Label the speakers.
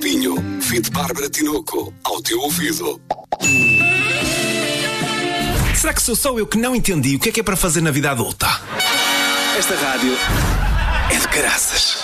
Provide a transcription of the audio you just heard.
Speaker 1: Pinho, Fit Bárbara Tinoco, ao teu ouvido.
Speaker 2: Será que sou só eu que não entendi o que é para fazer na vida adulta?
Speaker 1: Esta rádio é de caraças.